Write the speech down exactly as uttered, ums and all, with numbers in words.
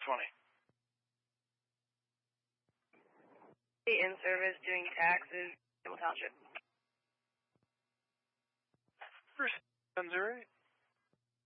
twenty. In service, doing taxes, Kimball Township. First, Missouri.